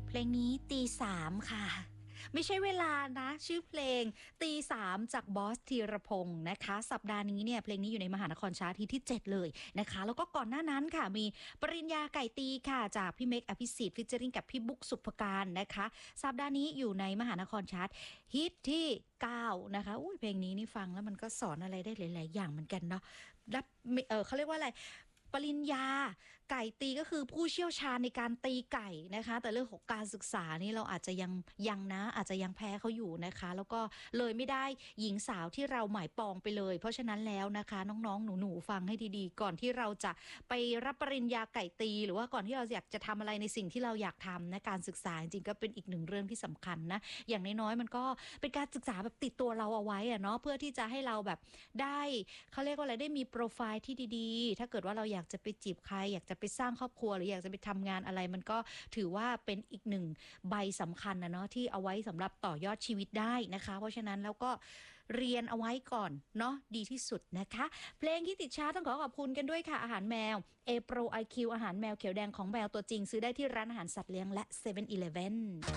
เพลงนี้ตีสามค่ะไม่ใช่เวลานะชื่อเพลงตีสามจากบอสธีรพงศ์นะคะสัปดาห์นี้เนี่ยเพลงนี้อยู่ในมหานครชาร์ตที่7เลยนะคะแล้วก็ก่อนหน้านั้นค่ะมีปริญญาไก่ตีค่ะจากพี่เมกอภิสิทธิ์ฟิชเจอริงกับพี่บุ๊กสุภการนะคะสัปดาห์นี้อยู่ในมหานครชาร์ตฮิตที่9นะคะอุ้ยเพลงนี้นี่ฟังแล้วมันก็สอนอะไรได้หลายๆอย่างเหมือนกันเนาะรับเขาเรียกว่าอะไรปริญญาไก่ตีก็คือผู้เชี่ยวชาญในการตีไก่นะคะแต่เรื่องของการศึกษานี่เราอาจจะยังนะอาจจะยังแพ้เขาอยู่นะคะแล้วก็เลยไม่ได้หญิงสาวที่เราหมายปองไปเลยเพราะฉะนั้นแล้วนะคะน้องๆหนูๆฟังให้ดีๆก่อนที่เราจะไปรับปริญญาไก่ตีหรือว่าก่อนที่เราอยากจะทำอะไรในสิ่งที่เราอยากทำนะการศึกษาจริงๆก็เป็นอีกหนึ่งเรื่องที่สำคัญนะอย่างน้อยๆมันก็เป็นการศึกษาแบบติดตัวเราเอาไว้อะเนาะเพื่อที่จะให้เราแบบได้เขาเรียกว่าอะไรได้มีโปรไฟล์ที่ดีๆถ้าเกิดว่าเราอยากจะไปจีบใครอยากจะไปสร้างครอบครัวหรืออยากจะไปทำงานอะไรมันก็ถือว่าเป็นอีกหนึ่งใบสำคัญนะเนาะที่เอาไว้สำหรับต่อยอดชีวิตได้นะคะเพราะฉะนั้นแล้วก็เรียนเอาไว้ก่อนเนาะดีที่สุดนะคะเพลงที่ติดชาร์ตต้องขอบคุณกันด้วยค่ะอาหารแมว A-Pro IQ อาหารแมวเขียวแดงของแมวตัวจริงซื้อได้ที่ร้านอาหารสัตว์เลี้ยงและ 7-Eleven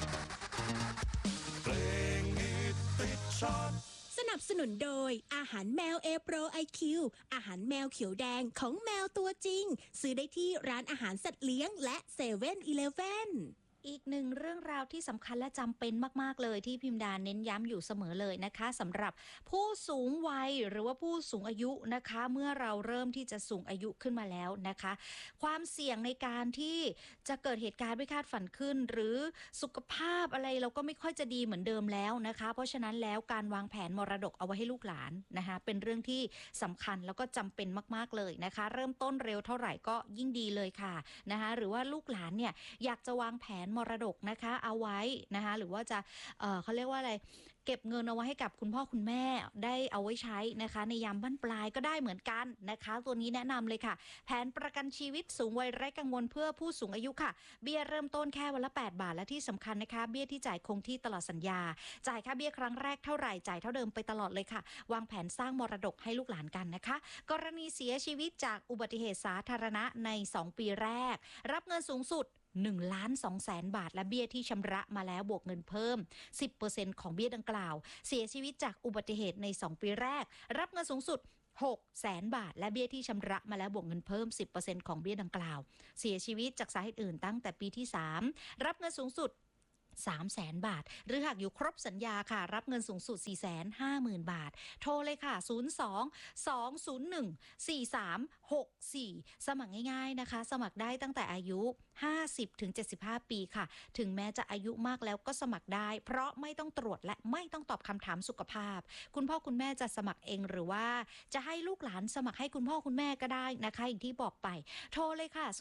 เพลงฮิตติดชาร์ตสนับสนุนโดยอาหารแมว A-Pro IQ อาหารแมวเขียวแดงของแมวตัวจริงซื้อได้ที่ร้านอาหารสัตว์เลี้ยงและ 7-Eleven อีกหนึ่งเรื่องราวที่สำคัญและจำเป็นมากๆเลยที่พิมดาเน้นย้ำอยู่เสมอเลยนะคะสำหรับผู้สูงวัยหรือว่าผู้สูงอายุนะคะเมื่อเราเริ่มที่จะสูงอายุขึ้นมาแล้วนะคะความเสี่ยงในการที่จะเกิดเหตุการณ์ไม่คาดฝันขึ้นหรือสุขภาพอะไรเราก็ไม่ค่อยจะดีเหมือนเดิมแล้วนะคะเพราะฉะนั้นแล้วการวางแผนมรดกเอาไว้ให้ลูกหลานนะคะเป็นเรื่องที่สำคัญแล้วก็จำเป็นมากๆเลยนะคะเริ่มต้นเร็วเท่าไหร่ก็ยิ่งดีเลยค่ะนะคะหรือว่าลูกหลานเนี่ยอยากจะวางแผนมรดกนะคะเอาไว้นะคะหรือว่าจะเขาเรียกว่าอะไรเก็บเงินเอาไว้ให้กับคุณพ่อคุณแม่ได้เอาไว้ใช้นะคะในยามบั้นปลายก็ได้เหมือนกันนะคะตัวนี้แนะนำเลยค่ะแผนประกันชีวิตสูงวัยไร้กังวลเพื่อผู้สูงอายุค่ะเบี้ยเริ่มต้นแค่วันละ8 บาทและที่สำคัญนะคะเบี้ยที่จ่ายคงที่ตลอดสัญญาจ่ายค่าเบี้ยครั้งแรกเท่าไหร่จ่ายเท่าเดิมไปตลอดเลยค่ะวางแผนสร้างมรดกให้ลูกหลานกันนะคะกรณีเสียชีวิตจากอุบัติเหตุสาธารณะใน2 ปีแรกรับเงินสูงสุด1,200,000 บาทและเบี้ยที่ชำระมาแล้วบวกเงินเพิ่ม 10% ของเบี้ยดังกล่าวเสียชีวิตจากอุบัติเหตุใน2 ปีแรกรับเงินสูงสุด600,000 บาทและเบี้ยที่ชำระมาแล้วบวกเงินเพิ่ม 10% ของเบี้ยดังกล่าวเสียชีวิตจากสาเหตุอื่นตั้งแต่ปีที่3รับเงินสูงสุด300,000 บาทหรือหากอยู่ครบสัญญาค่ะรับเงินสูงสุด 450,000 บาทโทรเลยค่ะ02-201-4364สมัครง่ายๆนะคะสมัครได้ตั้งแต่อายุ50-75 ปีค่ะถึงแม้จะอายุมากแล้วก็สมัครได้เพราะไม่ต้องตรวจและไม่ต้องตอบคำถามสุขภาพคุณพ่อคุณแม่จะสมัครเองหรือว่าจะให้ลูกหลานสมัครให้คุณพ่อคุณแม่ก็ได้นะคะอย่างที่บอกไปโทรเลยค่ะ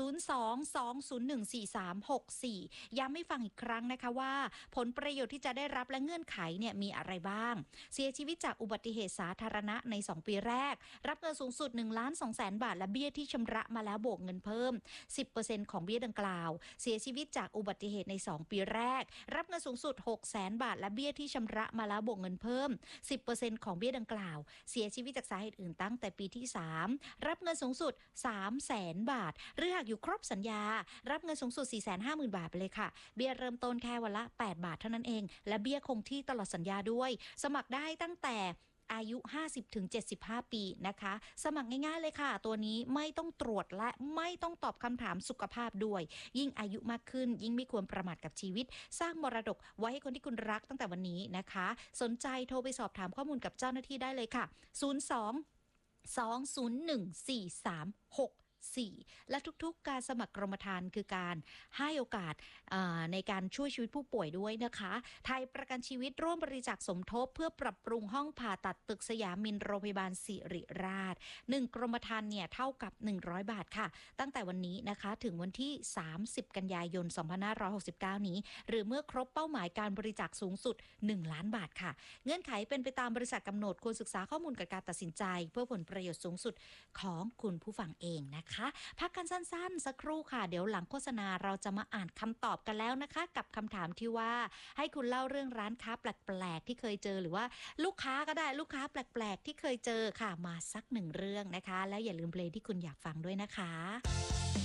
02-201-4364ย้ำให้ฟังอีกครั้งนะคะว่าผลประโยชน์ที่จะได้รับและเงื่อนไขเนี่ยมีอะไรบ้างเสียชีวิตจากอุบัติเหตุสาธารณะใน2 ปีแรกรับเงินสูงสุด 1,200,000 บาทและเบี้ยที่ชำระมาแล้วบวกเงินเพิ่ม 10% ของเบี้ยดังกล่าวเสียชีวิตจากอุบัติเหตุใน2 ปีแรกรับเงินสูงสุด 600,000 บาทและเบี้ยที่ชำระมาแล้วบวกเงินเพิ่ม 10% ของเบี้ยดังกล่าวเสียชีวิตจากสาเหตุอื่นตั้งแต่ปีที่3รับเงินสูงสุด 300,000 บาทหรือหากอยู่ครบสัญญารับเงินสูงสุด 450,000 บาทไปเลยค่ะเบี้ยเริ่มต้นแค่วันละ8 บาทเท่านั้นเองและเบี้ยคงที่ตลอดสัญญาด้วยสมัครได้ตั้งแต่อายุ 50-75 ปีนะคะสมัครง่ายๆเลยค่ะตัวนี้ไม่ต้องตรวจและไม่ต้องตอบคำถามสุขภาพด้วยยิ่งอายุมากขึ้นยิ่งไม่ควรประมาทกับชีวิตสร้างมรดกไว้ให้คนที่คุณรักตั้งแต่วันนี้นะคะสนใจโทรไปสอบถามข้อมูลกับเจ้าหน้าที่ได้เลยค่ะ02-201-4364และทุกๆการสมัครกรมธรรม์คือการให้โอกาสในการช่วยชีวิตผู้ป่วยด้วยนะคะไทยประกันชีวิตร่วมบริจาคสมทบเพื่อปรับปรุงห้องผ่าตัดตึกสยามมินโรงพยาบาลศิริราช1 กรมธรรม์เนี่ยเท่ากับ100 บาทค่ะตั้งแต่วันนี้นะคะถึงวันที่30 กันยายน 2569 นี้หรือเมื่อครบเป้าหมายการบริจาคสูงสุด1 ล้านบาทค่ะเงื่อนไขเป็นไปตามบริษัทกำหนดควรศึกษาข้อมูลกับการตัดสินใจเพื่อผลประโยชน์สูงสุดของคุณผู้ฟังเองนะคะพักกันสั้นๆสักครู่ค่ะเดี๋ยวหลังโฆษณาเราจะมาอ่านคำตอบกันแล้วนะคะกับคำถามที่ว่าให้คุณเล่าเรื่องร้านค้าแปลกๆที่เคยเจอหรือว่าลูกค้าก็ได้ลูกค้าแปลกๆที่เคยเจอค่ะมาสัก1 เรื่องนะคะแล้วอย่าลืมเพลงที่คุณอยากฟังด้วยนะคะ